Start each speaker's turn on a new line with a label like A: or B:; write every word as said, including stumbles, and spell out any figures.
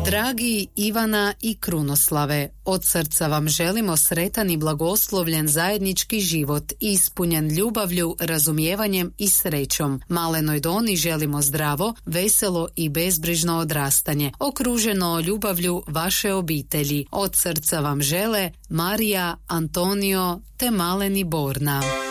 A: Dragi Ivana i Krunoslave, od srca vam želimo sretan i blagoslovljen zajednički život, ispunjen ljubavlju, razumijevanjem i srećom. Malenoj Doni želimo zdravo, veselo i bezbrižno odrastanje, okruženo ljubavlju vaše obitelji. Od srca vam žele Marija, Antonio te Maleni Borna.